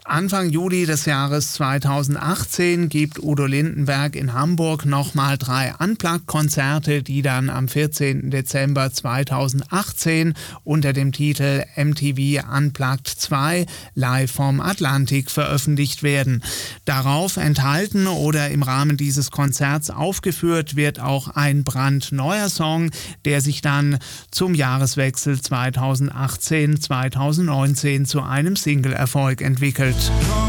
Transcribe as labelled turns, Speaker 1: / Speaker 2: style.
Speaker 1: Anfang Juli des Jahres 2018 gibt Udo Lindenberg in Hamburg nochmal 3 Unplugged-Konzerte, die dann am 14. Dezember 2018 unter dem Titel MTV Unplugged 2 live vom Atlantik veröffentlicht werden. Darauf enthalten oder im Rahmen dieses Konzerts aufgeführt wird auch ein brandneuer Song, der sich dann zum Jahreswechsel 2018-2019 zu einem Single-Erfolg entwickelt.